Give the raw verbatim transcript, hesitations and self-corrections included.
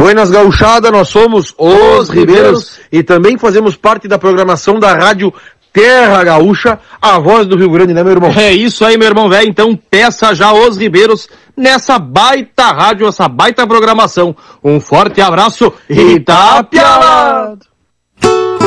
Buenas gauchada, nós somos os Ribeiros e também fazemos parte da programação da rádio Terra Gaúcha, a voz do Rio Grande, né, meu irmão? É isso aí, meu irmão velho. Então peça já os Ribeiros nessa baita rádio, essa baita programação. Um forte abraço e tá pialado!